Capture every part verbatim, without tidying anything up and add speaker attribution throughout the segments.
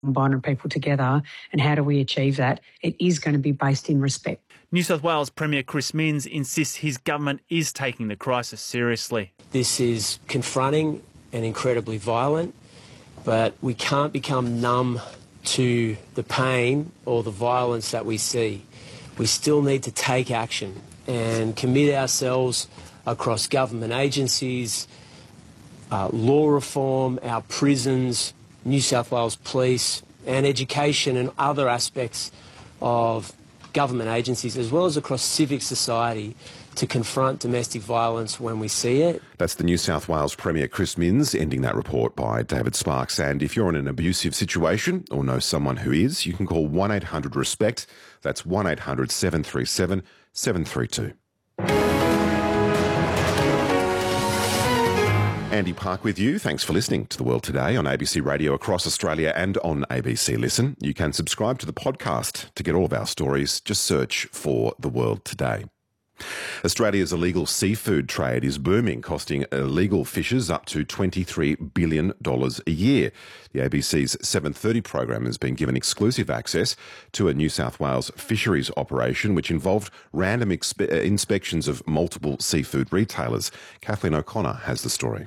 Speaker 1: bonding people together. And how do we achieve that? It is going to be based in respect.
Speaker 2: New South Wales Premier Chris Minns insists his government is taking the crisis seriously.
Speaker 3: This is confronting and incredibly violent, but we can't become numb to the pain or the violence that we see. We still need to take action and commit ourselves across government agencies, uh, law reform, our prisons, New South Wales Police, and education and other aspects of government agencies, as well as across civic society, to confront domestic violence when we see it.
Speaker 4: That's the New South Wales Premier Chris Minns, ending that report by David Sparks. And if you're in an abusive situation or know someone who is, you can call one eight hundred RESPECT. That's one eight hundred seven three seven seven three two. Andy Park with you. Thanks for listening to The World Today on A B C Radio across Australia and on A B C Listen. You can subscribe to the podcast to get all of our stories. Just search for The World Today. Australia's illegal seafood trade is booming, costing illegal fishers up to twenty-three billion dollars a year. The A B C's seven thirty program has been given exclusive access to a New South Wales fisheries operation which involved random expe- inspections of multiple seafood retailers. Kathleen O'Connor has the story.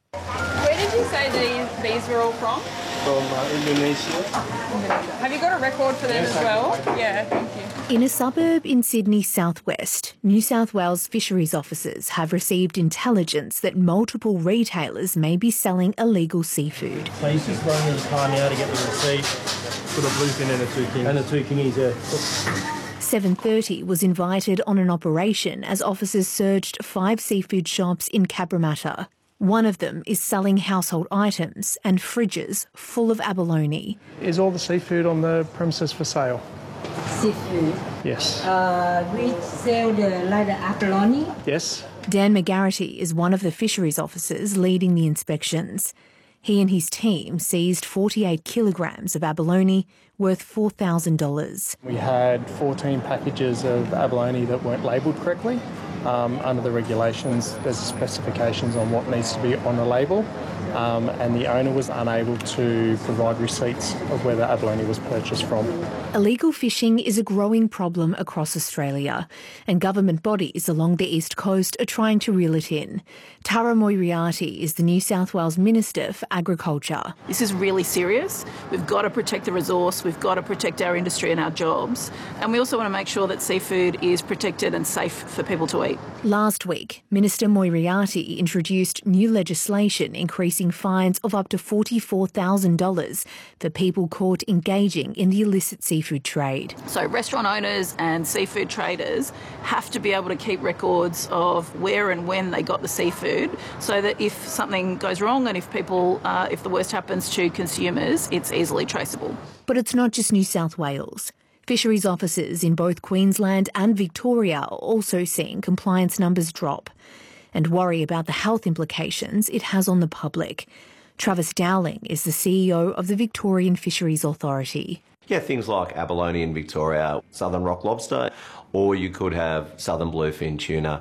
Speaker 5: Where did you say these, these were all from?
Speaker 6: From uh, Indonesia.
Speaker 5: Have you got a record for them as well? Yeah, thank you.
Speaker 7: In a suburb in Sydney southwest, New South Wales fisheries officers have received intelligence that multiple retailers may be selling illegal seafood.
Speaker 6: So he's just running his car now to get the receipt for the bluefin and the two kings. And the two kingies, yeah.
Speaker 7: seven thirty was invited on an operation as officers searched five seafood shops in Cabramatta. One of them is selling household items and fridges full of abalone.
Speaker 8: Is all the seafood on the premises for sale?
Speaker 9: Seafood?
Speaker 8: Yes.
Speaker 9: Uh, we sell the, like the abalone?
Speaker 8: Yes.
Speaker 7: Dan McGarity is one of the fisheries officers leading the inspections. He and his team seized forty-eight kilograms of abalone worth four thousand dollars.
Speaker 8: We had fourteen packages of abalone that weren't labelled correctly. Um, under the regulations, there's specifications on what needs to be on the label, um, and the owner was unable to provide receipts of where the abalone was purchased from.
Speaker 7: Illegal fishing is a growing problem across Australia, and government bodies along the East Coast are trying to reel it in. Tara Moriarty is the New South Wales Minister for Agriculture.
Speaker 10: This is really serious. We've got to protect the resource, we've got to protect our industry and our jobs, and we also want to make sure that seafood is protected and safe for people to eat.
Speaker 7: Last week, Minister Moriarty introduced new legislation increasing fines of up to forty-four thousand dollars for people caught engaging in the illicit seafood trade.
Speaker 10: So restaurant owners and seafood traders have to be able to keep records of where and when they got the seafood, so that if something goes wrong and if people, uh, if the worst happens to consumers, it's easily traceable.
Speaker 7: But it's not just New South Wales. Fisheries officers in both Queensland and Victoria are also seeing compliance numbers drop and worry about the health implications it has on the public. Travis Dowling is the C E O of the Victorian Fisheries Authority.
Speaker 11: Yeah, things like abalone in Victoria, southern rock lobster, or you could have southern bluefin tuna.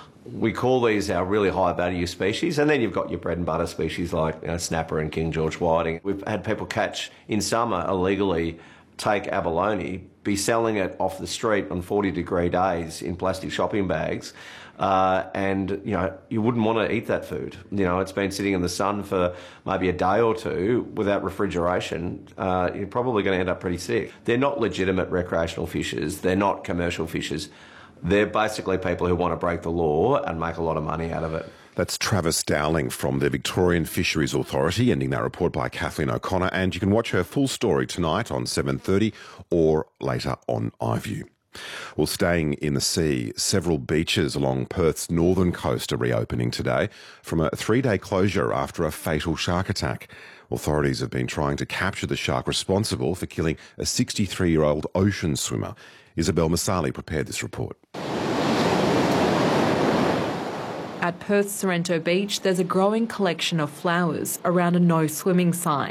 Speaker 11: We call these our really high value species, and then you've got your bread and butter species like you know, snapper and King George whiting. We've had people catch in summer illegally, take abalone, be selling it off the street on forty degree days in plastic shopping bags, uh, and you know you wouldn't want to eat that food. You know it's been sitting in the sun for maybe a day or two without refrigeration. Uh, you're probably going to end up pretty sick. They're not legitimate recreational fishers. They're not commercial fishers. They're basically people who want to break the law and make a lot of money out of it.
Speaker 4: That's Travis Dowling from the Victorian Fisheries Authority, ending that report by Kathleen O'Connor. And you can watch her full story tonight on seven thirty or later on iView. Well, staying in the sea, several beaches along Perth's northern coast are reopening today from a three-day closure after a fatal shark attack. Authorities have been trying to capture the shark responsible for killing a sixty-three-year-old ocean swimmer. Isabel Masali prepared this report.
Speaker 12: At Perth's Sorrento Beach, there's a growing collection of flowers around a no swimming sign.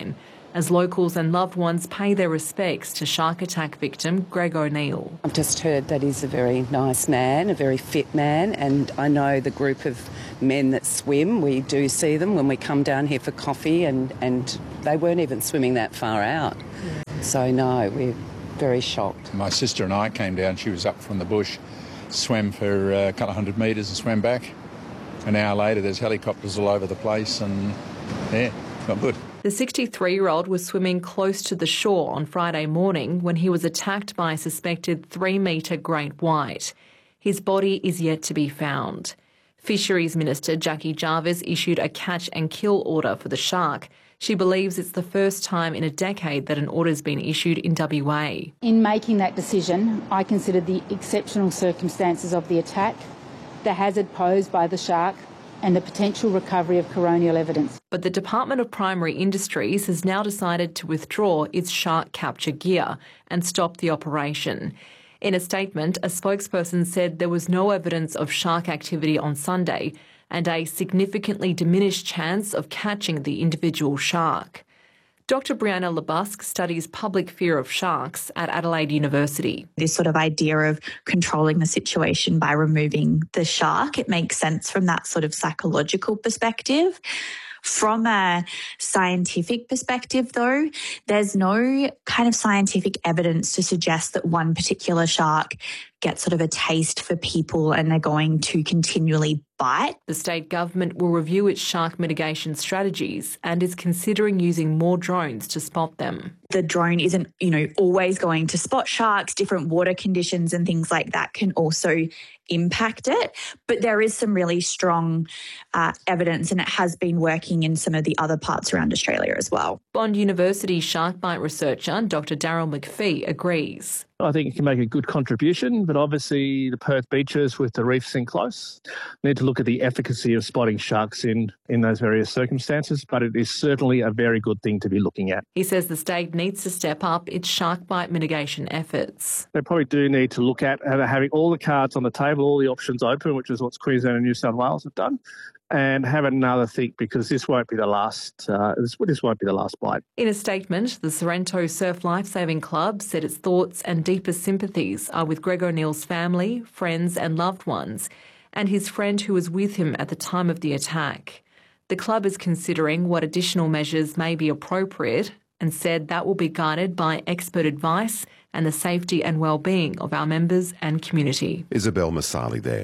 Speaker 7: as locals and loved ones pay their respects to shark attack victim Greg O'Neill.
Speaker 12: I've just heard that he's a very nice man, a very fit man, and I know the group of men that swim. We do see them when we come down here for coffee, and, and they weren't even swimming that far out. Yeah. So, no, we're very shocked.
Speaker 13: My sister and I came down. She was up from the bush, swam for a couple of hundred metres and swam back. An hour later, there's helicopters all over the place, and, yeah, not good.
Speaker 7: The sixty-three-year-old was swimming close to the shore on Friday morning when he was attacked by a suspected three-metre great white. His body is yet to be found. Fisheries Minister Jackie Jarvis issued a catch and kill order for the shark. She believes it's the first time in a decade that an order's been issued in W A.
Speaker 14: In making that decision, I considered the exceptional circumstances of the attack, the hazard posed by the shark, and the potential recovery of coronial evidence.
Speaker 7: But the Department of Primary Industries has now decided to withdraw its shark capture gear and stop the operation. In a statement, a spokesperson said there was no evidence of shark activity on Sunday and a significantly diminished chance of catching the individual shark. Doctor Brianna Lebusk studies public fear of sharks at Adelaide University.
Speaker 15: This sort of idea of controlling the situation by removing the shark, it makes sense from that sort of psychological perspective. From a scientific perspective, though, there's no kind of scientific evidence to suggest that one particular shark gets sort of a taste for people and they're going to continually bite.
Speaker 7: The state government will review its shark mitigation strategies and is considering using more drones to spot them.
Speaker 15: The drone isn't, you know, always going to spot sharks. Different water conditions and things like that can also impact it. But there is some really strong uh, evidence, and it has been working in some of the other parts around Australia as well.
Speaker 7: Bond University shark bite researcher Doctor Daryl McPhee agrees.
Speaker 16: I think it can make a good contribution, but obviously the Perth beaches with the reefs in close need to look at the efficacy of spotting sharks in, in those various circumstances, but it is certainly a very good thing to be looking at.
Speaker 7: He says the state needs to step up its shark bite mitigation efforts.
Speaker 16: They probably do need to look at having all the cards on the table, all the options open, which is what Queensland and New South Wales have done, and have another think, because this won't be the last. Uh, this, this won't be the last bite.
Speaker 7: In a statement, the Sorrento Surf Lifesaving Club said its thoughts and deepest sympathies are with Greg O'Neill's family, friends, and loved ones, and his friend who was with him at the time of the attack. The club is considering what additional measures may be appropriate, and said that will be guided by expert advice and the safety and well-being of our members and community.
Speaker 4: Isabel Masali there.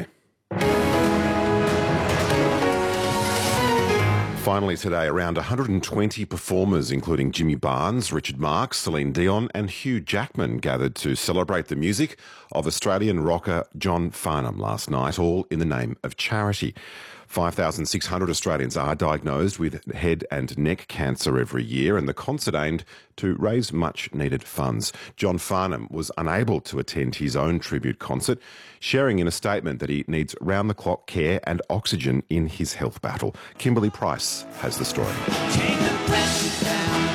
Speaker 4: Finally today, around one hundred twenty performers, including Jimmy Barnes, Richard Marx, Celine Dion and Hugh Jackman, gathered to celebrate the music of Australian rocker John Farnham last night, all in the name of charity. five thousand six hundred Australians are diagnosed with head and neck cancer every year, and the concert aimed to raise much-needed funds. John Farnham was unable to attend his own tribute concert, sharing in a statement that he needs round-the-clock care and oxygen in his health battle. Kimberly Price has the story.
Speaker 17: Take the pressure down,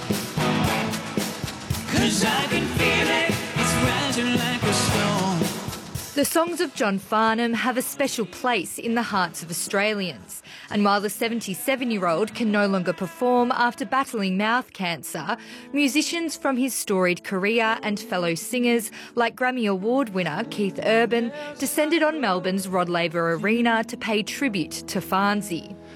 Speaker 17: 'cause I can feel it, it's rising like a storm.
Speaker 18: The songs of John Farnham have a special place in the hearts of Australians. And while the seventy-seven-year-old can no longer perform after battling mouth cancer, musicians from his storied career and fellow singers like Grammy Award winner Keith Urban descended on Melbourne's Rod Laver Arena to pay tribute to Farnsey.